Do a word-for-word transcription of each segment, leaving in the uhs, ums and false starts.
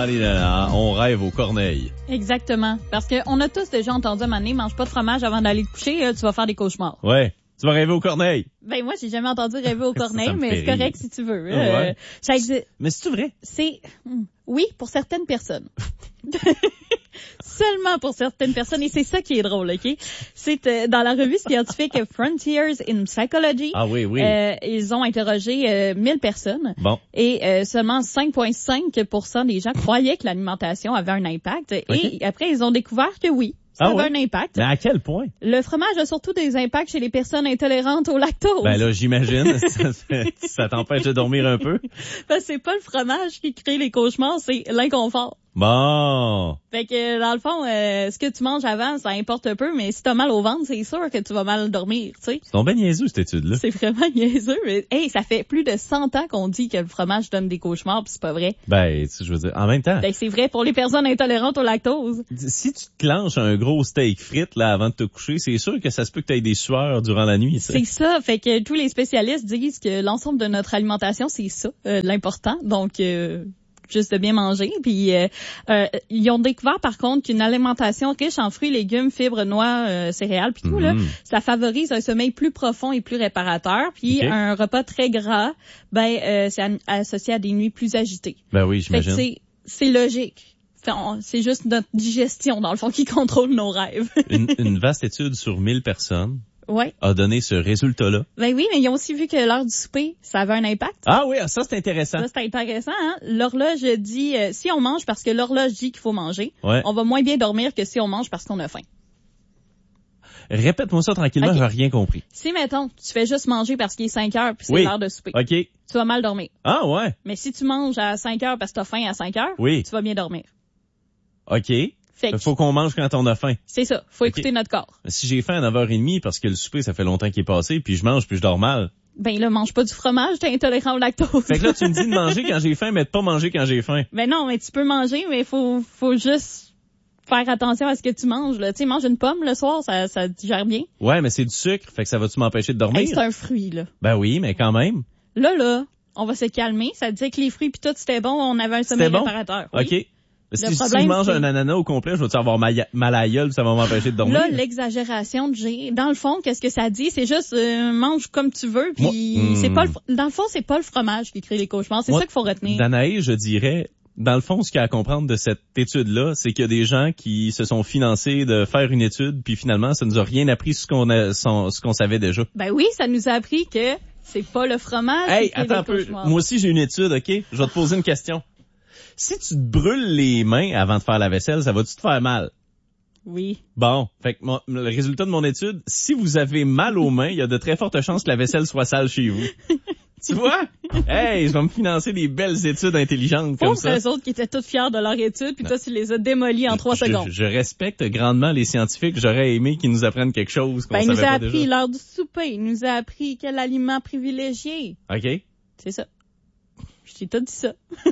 les nanas, on rêve aux corneilles. Exactement. Parce qu'on a tous déjà entendu à un moment donné, mange pas de fromage avant d'aller te coucher, euh, tu vas faire des cauchemars. Ouais. Tu vas rêver aux corneilles. Ben moi, j'ai jamais entendu rêver aux corneilles, mais c'est rire. correct si tu veux. Ah ouais. Euh, chaque... Mais c'est-tu vrai? C'est... Oui, pour certaines personnes. Seulement pour certaines personnes, et c'est ça qui est drôle, OK? C'est euh, dans la revue scientifique Frontiers in Psychology. Ah oui, oui. Euh, ils ont interrogé euh, mille personnes. Bon. Et euh, seulement cinq virgule cinq pour cent des gens croyaient que l'alimentation avait un impact. Okay. Et après, ils ont découvert que oui, ça ah avait ouais? un impact. Mais à quel point? Le fromage a surtout des impacts chez les personnes intolérantes au lactose. Ben là, j'imagine. ça, ça t'empêche de dormir un peu? Ben, c'est pas le fromage qui crée les cauchemars, c'est l'inconfort. Bon. Fait que, dans le fond, euh, ce que tu manges avant, ça importe peu, mais si t'as mal au ventre, c'est sûr que tu vas mal dormir, tu sais. C'est donc ben niaiseux, cette étude-là. C'est vraiment niaiseux, mais hey, ça fait plus de cent ans qu'on dit que le fromage donne des cauchemars, pis c'est pas vrai. Ben, tu, je veux dire, en même temps. Ben, c'est vrai pour les personnes intolérantes au lactose. Si tu te clenches un gros steak frites, là, avant de te coucher, c'est sûr que ça se peut que tu aies des sueurs durant la nuit, ça. C'est ça. Fait que tous les spécialistes disent que l'ensemble de notre alimentation, c'est ça, euh, l'important. Donc, euh, juste de bien manger. Puis euh, euh, ils ont découvert par contre qu'une alimentation riche en fruits, légumes, fibres, noix, euh, céréales, puis tout mmh. là, ça favorise un sommeil plus profond et plus réparateur. Puis okay. un repas très gras, ben euh, c'est associé à des nuits plus agitées. Ben oui, j'imagine. Fait que c'est c'est logique. C'est juste notre digestion dans le fond qui contrôle nos rêves. une, une vaste étude sur mille personnes. Ouais. A donné ce résultat-là. Ben oui, mais ils ont aussi vu que l'heure du souper, ça avait un impact. Ah oui, ça c'est intéressant. Ça c'est intéressant, hein. L'horloge dit, euh, si on mange parce que l'horloge dit qu'il faut manger, ouais. on va moins bien dormir que si on mange parce qu'on a faim. Répète-moi ça tranquillement, okay. J'ai rien compris. Si, mettons, tu fais juste manger parce qu'il est cinq heures puis c'est oui. l'heure de souper. OK. Tu vas mal dormir. Ah ouais. Mais si tu manges à cinq heures parce que t'as faim à cinq heures, oui. tu vas bien dormir. OK. Fait que faut qu'on mange quand on a faim. C'est ça. Faut okay. écouter notre corps. Si j'ai faim à neuf heures trente parce que le souper, ça fait longtemps qu'il est passé, puis je mange, puis je dors mal. Ben là, mange pas du fromage, t'es intolérant au lactose. Fait que là, tu me dis de manger quand j'ai faim, mais de pas manger quand j'ai faim. Ben non, mais tu peux manger, mais faut faut juste faire attention à ce que tu manges. Là. Tu sais, mange une pomme le soir, ça, ça digère bien. Ouais, mais c'est du sucre, fait que ça va-tu m'empêcher de dormir? Hey, c'est un fruit, là. Ben oui, mais quand même. Là, là, on va se calmer. Ça disait que les fruits pis tout, c'était bon, on avait un sommeil bon? réparateur. Oui. OK. Si, problème, si je mange c'est... un ananas au complet, je vais-tu avoir mal à la gueule, ça va m'empêcher de dormir? Là, l'exagération de G, dans le fond, qu'est-ce que ça dit? C'est juste, euh, mange comme tu veux, puis Moi, c'est hmm. pas le, dans le fond, c'est pas le fromage qui crée les cauchemars, c'est Moi, ça qu'il faut retenir. Danae, je dirais, dans le fond, ce qu'il y a à comprendre de cette étude-là, c'est qu'il y a des gens qui se sont financés de faire une étude, puis finalement, ça nous a rien appris sur ce qu'on a, ce qu'on savait déjà. Ben oui, ça nous a appris que c'est pas le fromage hey, qui crée attends les un peu. cauchemars. Moi aussi, j'ai une étude, OK? Je vais te poser une question. Si tu te brûles les mains avant de faire la vaisselle, ça va-tu te faire mal? Oui. Bon, fait que mon, le résultat de mon étude, si vous avez mal aux mains, il y a de très fortes chances que la vaisselle soit sale chez vous. Tu vois? Hey, je vais me financer des belles études intelligentes comme Pauvres ça. eux autres qui étaient toutes fiers de leur étude, puis toi, tu les as démolis en trois je, secondes. Je, je respecte grandement les scientifiques. J'aurais aimé qu'ils nous apprennent quelque chose qu'on ben, savait il nous a pas appris déjà. l'heure du souper. Il nous a appris quel aliment privilégié. OK. C'est ça. Je t'ai tout dit ça.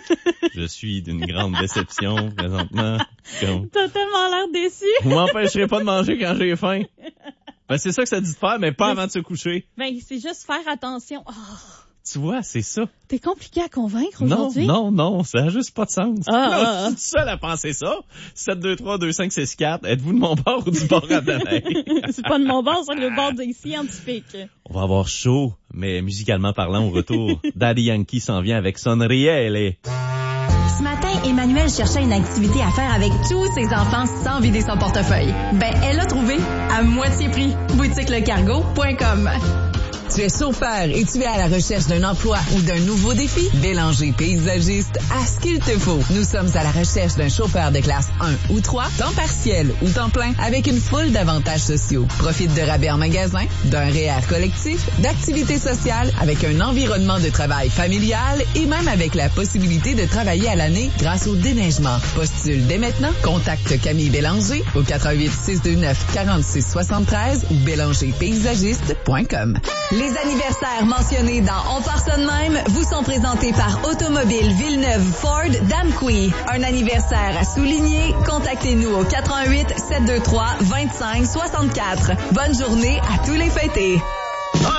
Je suis d'une grande déception présentement. Comme... T'as tellement l'air déçu. Vous m'empêcherez pas de manger quand j'ai faim. Ben, c'est ça que ça dit de faire, mais pas mais avant de se coucher. Ben, c'est juste faire attention. Oh. Tu vois, c'est ça. T'es compliqué à convaincre non, aujourd'hui? Non, non, ça a juste pas de sens. Ah, là, ah, je suis seul à penser ça. sept deux trois deux cinq six quatre. Êtes-vous de mon bord ou du bord à Danae? C'est pas de mon bord, c'est le bord des scientifiques. On va avoir chaud, mais musicalement parlant au retour. Daddy Yankee s'en vient avec Sonriel. Ce matin, Emmanuel cherchait une activité à faire avec tous ses enfants sans vider son portefeuille. Ben, elle l'a trouvé à moitié prix. boutique le cargo point com. Tu es chauffeur et tu es à la recherche d'un emploi ou d'un nouveau défi? Bélanger Paysagiste a ce qu'il te faut. Nous sommes à la recherche d'un chauffeur de classe un ou trois, temps partiel ou temps plein, avec une foule d'avantages sociaux. Profite de rabais en magasin, d'un R E E R collectif, d'activités sociales, avec un environnement de travail familial et même avec la possibilité de travailler à l'année grâce au déneigement. Postule dès maintenant. Contacte Camille Bélanger au quatre un huit six deux neuf quatre six sept trois ou bélanger paysagiste point com. Les anniversaires mentionnés dans On part ça de même vous sont présentés par Automobile Villeneuve Ford d'Amqui. Un anniversaire à souligner? Contactez-nous au quatre un huit sept deux trois deux cinq six quatre. Bonne journée à tous les fêtés. Ah,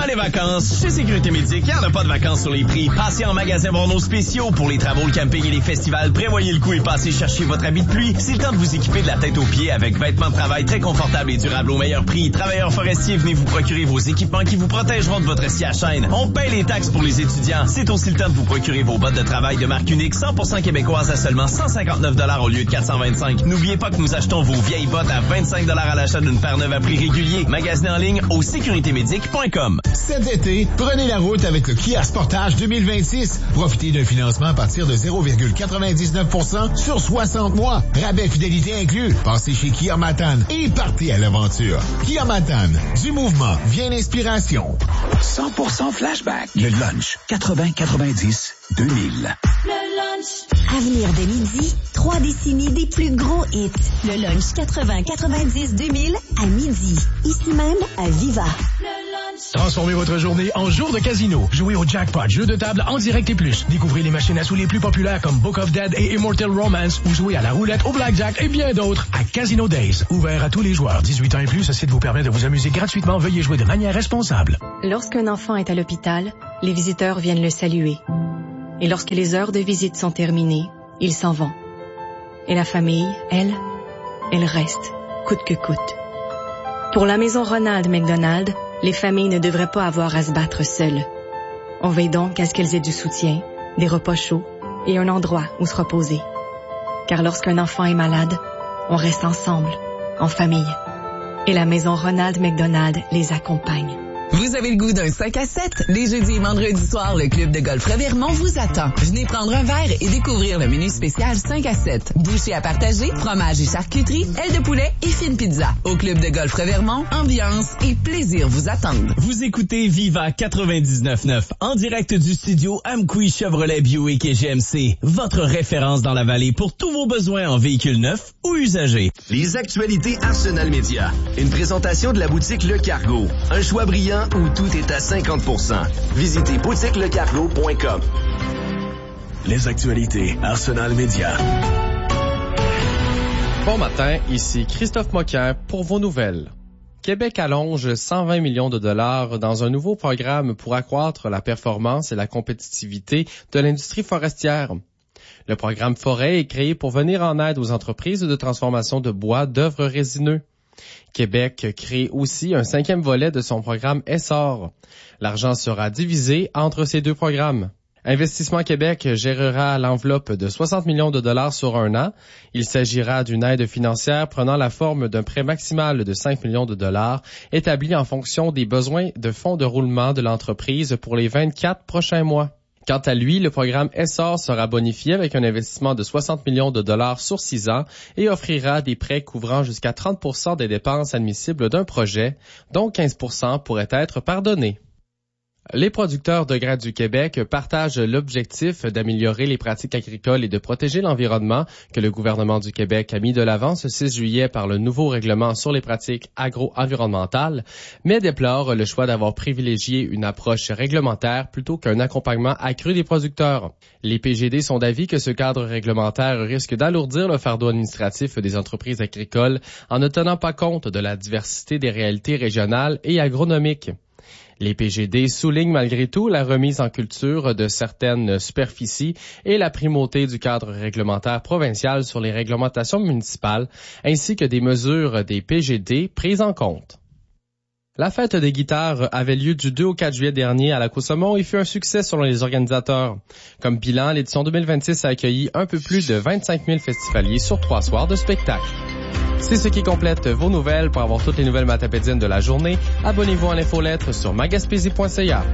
les vacances. Chez Sécurité Médic, il n'y en a pas de vacances sur les prix. Passez en magasin voir nos spéciaux. Pour les travaux, le camping et les festivals, prévoyez le coup et passez chercher votre habit de pluie. C'est le temps de vous équiper de la tête aux pieds avec vêtements de travail très confortables et durables au meilleur prix. Travailleurs forestiers, venez vous procurer vos équipements qui vous protégeront de votre scie à chaîne. On paye les taxes pour les étudiants. C'est aussi le temps de vous procurer vos bottes de travail de marque unique cent pour cent québécoises à seulement cent cinquante-neuf dollars au lieu de quatre cent vingt-cinq. N'oubliez pas que nous achetons vos vieilles bottes à vingt-cinq dollars à l'achat d'une paire neuve à prix régulier. Magasinez en ligne au sécurité médic point com. Cet été, prenez la route avec le Kia Sportage deux mille vingt-six. Profitez d'un financement à partir de zéro virgule quatre-vingt-dix-neuf pour cent sur soixante mois. Rabais fidélité inclus. Passez chez Kia Matane et partez à l'aventure. Kia Matane, du mouvement vient l'inspiration. cent pour cent flashback. Le lunch quatre-vingts quatre-vingt-dix deux mille. Le lunch. À venir dès midi, trois décennies des plus gros hits. Le lunch quatre-vingts quatre-vingt-dix deux mille à midi. Ici même à Viva. Le lunch. Transformez votre journée en jour de casino. Jouez au jackpot, jeu de table en direct et plus. Découvrez les machines à sous les plus populaires comme Book of Dead et Immortal Romance ou jouez à la roulette, au blackjack et bien d'autres à Casino Days. Ouvert à tous les joueurs. dix-huit ans et plus, ce site vous permet de vous amuser gratuitement. Veuillez jouer de manière responsable. Lorsqu'un enfant est à l'hôpital, les visiteurs viennent le saluer. Et lorsque les heures de visite sont terminées, ils s'en vont. Et la famille, elle, elle reste, coûte que coûte. Pour la maison Ronald McDonald, les familles ne devraient pas avoir à se battre seules. On veille donc à ce qu'elles aient du soutien, des repas chauds et un endroit où se reposer. Car lorsqu'un enfant est malade, on reste ensemble, en famille. Et la maison Ronald McDonald les accompagne. Vous avez le goût d'un cinq à sept? Les jeudis et vendredis soirs, le club de golf Revermont vous attend. Venez prendre un verre et découvrir le menu spécial cinq à sept. Bouchées à partager, fromage et charcuterie, ailes de poulet et fine pizza. Au club de golf Revermont, ambiance et plaisir vous attendent. Vous écoutez Viva quatre-vingt-dix-neuf neuf en direct du studio Amqui Chevrolet Buick et G M C. Votre référence dans la vallée pour tous vos besoins en véhicules neufs ou usagés. Les actualités Arsenal Média. Une présentation de la boutique Le Cargo. Un choix brillant où tout est à cinquante pour cent. Visitez boutique le cargo point com. Les actualités Arsenal Média. Bon matin, ici Christophe Moquin pour vos nouvelles. Québec allonge cent vingt millions de dollars dans un nouveau programme pour accroître la performance et la compétitivité de l'industrie forestière. Le programme Forêt est créé pour venir en aide aux entreprises de transformation de bois d'œuvres résineux. Québec crée aussi un cinquième volet de son programme Essor. L'argent sera divisé entre ces deux programmes. Investissement Québec gérera l'enveloppe de soixante millions de dollars sur un an. Il s'agira d'une aide financière prenant la forme d'un prêt maximal de cinq millions de dollars établi en fonction des besoins de fonds de roulement de l'entreprise pour les vingt-quatre prochains mois. Quant à lui, le programme Essor sera bonifié avec un investissement de soixante millions de dollars sur six ans et offrira des prêts couvrant jusqu'à trente pour cent des dépenses admissibles d'un projet, dont quinze pour cent pourraient être pardonnés. Les producteurs de grains du Québec partagent l'objectif d'améliorer les pratiques agricoles et de protéger l'environnement que le gouvernement du Québec a mis de l'avant ce six juillet par le nouveau règlement sur les pratiques agro-environnementales, mais déplore le choix d'avoir privilégié une approche réglementaire plutôt qu'un accompagnement accru des producteurs. Les P G D sont d'avis que ce cadre réglementaire risque d'alourdir le fardeau administratif des entreprises agricoles en ne tenant pas compte de la diversité des réalités régionales et agronomiques. Les P G D soulignent malgré tout la remise en culture de certaines superficies et la primauté du cadre réglementaire provincial sur les réglementations municipales, ainsi que des mesures des P G D prises en compte. La fête des guitares avait lieu du deux au quatre juillet dernier à la Côte-Saumon et fut un succès selon les organisateurs. Comme bilan, l'édition deux mille vingt-six a accueilli un peu plus de vingt-cinq mille festivaliers sur trois soirs de spectacle. C'est ce qui complète vos nouvelles. Pour avoir toutes les nouvelles matapédiennes de la journée, abonnez-vous à l'infolettre sur magaspésie point c a.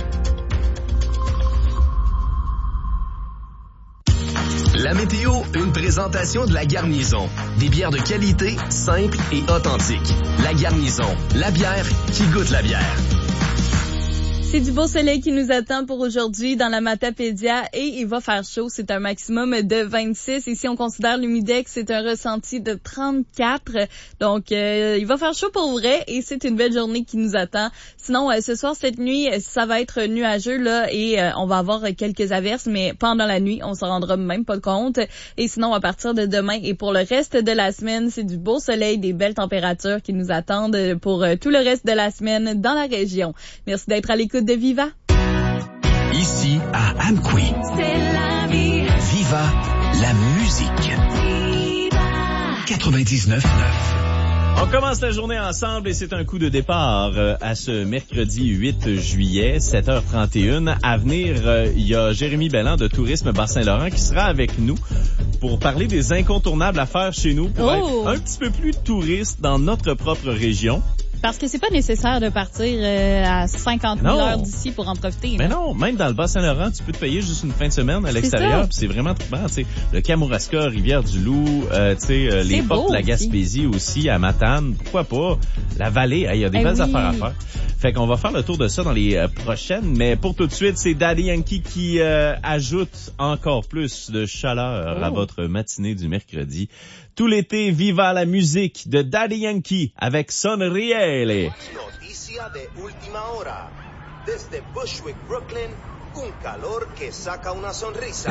La météo, une présentation de La Garnison. Des bières de qualité, simples et authentiques. La Garnison, la bière qui goûte la bière. C'est du beau soleil qui nous attend pour aujourd'hui dans la Matapédia et il va faire chaud. C'est un maximum de vingt-six. Ici, on considère l'humidex, c'est un ressenti de trente-quatre. Donc, euh, il va faire chaud pour vrai et c'est une belle journée qui nous attend. Sinon, euh, ce soir, cette nuit, ça va être nuageux là et euh, on va avoir quelques averses, mais pendant la nuit, on s'en rendra même pas compte. Et sinon, à partir de demain et pour le reste de la semaine, c'est du beau soleil, des belles températures qui nous attendent pour euh, tout le reste de la semaine dans la région. Merci d'être à l'écoute l'écoute de Viva. Ici, à Amqui. C'est la vie. Viva, la musique. Viva. quatre-vingt-dix-neuf neuf. On commence la journée ensemble et c'est un coup de départ euh, à ce mercredi huit juillet, sept heures trente et une. À venir, euh, il y a Jérémy Belland de Tourisme Bas-Saint-Laurent qui sera avec nous pour parler des incontournables à faire chez nous pour Oh. être un petit peu plus touriste dans notre propre région. Parce que c'est pas nécessaire de partir euh, à cinquante mille Non. heures d'ici pour en profiter. Mais là. non, même dans le Bas-Saint-Laurent, tu peux te payer juste une fin de semaine à l'extérieur, ça. puis c'est vraiment trippant, tu sais. Le Kamouraska, Rivière-du-Loup, euh, tu sais, euh, les C'est portes beau de la aussi. Gaspésie aussi, à Matane, pourquoi pas. La vallée, il y a des Eh belles oui. affaires à faire. Fait qu'on va faire le tour de ça dans les euh, prochaines, mais pour tout de suite, c'est Daddy Yankee qui euh, ajoute encore plus de chaleur Oh. à votre matinée du mercredi. Tout l'été, viva la musique de Daddy Yankee avec Sonriele. Noticia de última hora. Desde Bushwick, Brooklyn, un calor que saca una sonrisa.